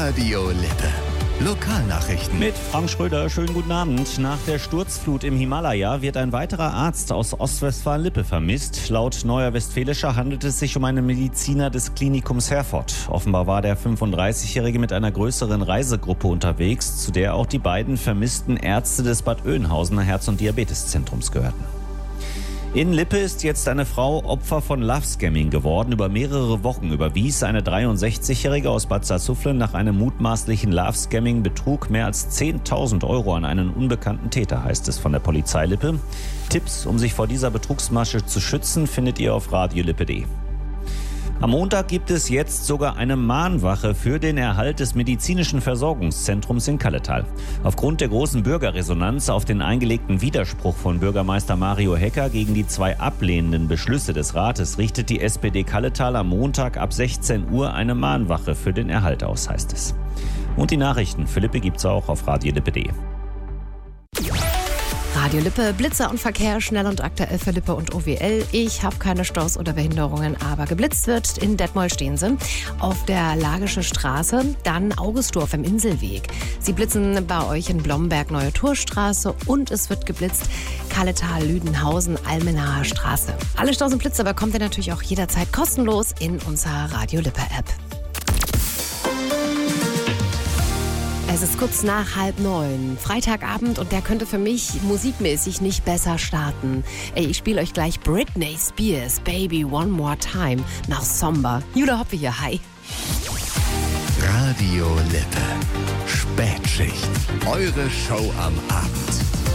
Radio Lippe. Lokalnachrichten. Mit Frank Schröder, schönen guten Abend. Nach der Sturzflut im Himalaya wird ein weiterer Arzt aus Ostwestfalen-Lippe vermisst. Laut Neuer Westfälischer handelt es sich um einen Mediziner des Klinikums Herford. Offenbar war der 35-Jährige mit einer größeren Reisegruppe unterwegs, zu der auch die beiden vermissten Ärzte des Bad Oeynhausener Herz- und Diabeteszentrums gehörten. In Lippe ist jetzt eine Frau Opfer von Love-Scamming geworden. Über mehrere Wochen überwies eine 63-Jährige aus Bad Salzuflen nach einem mutmaßlichen Love-Scamming-Betrug mehr als 10.000 € an einen unbekannten Täter, heißt es von der Polizei Lippe. Tipps, um sich vor dieser Betrugsmasche zu schützen, findet ihr auf radiolippe.de. Am Montag gibt es jetzt sogar eine Mahnwache für den Erhalt des medizinischen Versorgungszentrums in Kalletal. Aufgrund der großen Bürgerresonanz auf den eingelegten Widerspruch von Bürgermeister Mario Hecker gegen die 2 ablehnenden Beschlüsse des Rates richtet die SPD Kalletal am Montag ab 16 Uhr eine Mahnwache für den Erhalt aus, heißt es. Und die Nachrichten für Lippe gibt's auch auf radiolippe.de. Radio Lippe, Blitzer und Verkehr, schnell und aktuell für Lippe und OWL. Ich habe keine Staus oder Behinderungen, aber geblitzt wird in Detmold stehen sie. Auf der Lagische Straße, dann Augustdorf im Inselweg. Sie blitzen bei euch in Blomberg, Neue Torstraße und es wird geblitzt Kalletal, Lüdenhausen, Almenaer Straße. Alle Staus und Blitzer bekommt ihr natürlich auch jederzeit kostenlos in unserer Radio Lippe App. Es ist kurz nach 8:30, Freitagabend und der könnte für mich musikmäßig nicht besser starten. Ich spiele euch gleich Britney Spears, Baby One More Time nach Somber. Jule Hoppe hier, hi. Radio Lippe. Spätschicht. Eure Show am Abend.